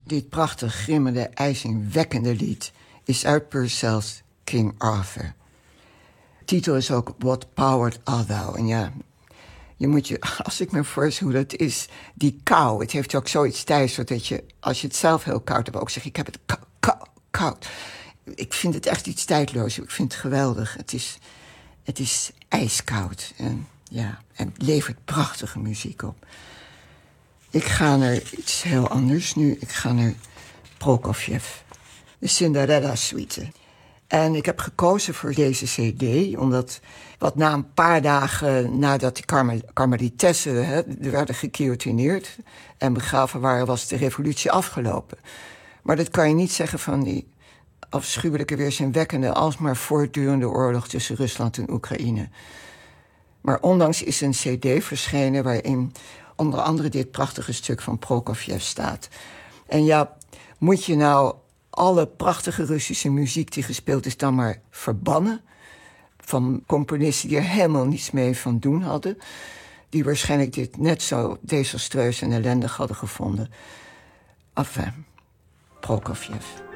Dit prachtig grimmende, ijzingwekkende lied is uit Purcell's King Arthur. De titel is ook What Powered Art Thou? En ja, je moet je, als ik me voorstel hoe dat is, die kou. Het heeft ook zoiets thuis, zodat je, als je het zelf heel koud hebt, ook zeg ik heb het koud. Ik vind het echt iets tijdloos. Ik vind het geweldig. Het is ijskoud en levert prachtige muziek op. Ik ga naar iets heel anders nu. Ik ga naar Prokofjev, de Cinderella Suite. En ik heb gekozen voor deze cd, omdat wat na een paar dagen nadat die Karmelitessen werden geguillotineerd en begraven waren, was de revolutie afgelopen. Maar dat kan je niet zeggen van die afschuwelijke, weerzinwekkende, alsmaar voortdurende oorlog tussen Rusland en Oekraïne. Maar ondanks is een cd verschenen waarin onder andere dit prachtige stuk van Prokofjev staat. En ja, moet je nou alle prachtige Russische muziek die gespeeld is dan maar verbannen? Van componisten die er helemaal niets mee van doen hadden. Die waarschijnlijk dit net zo desastreus en ellendig hadden gevonden. Enfin, Prokofjev.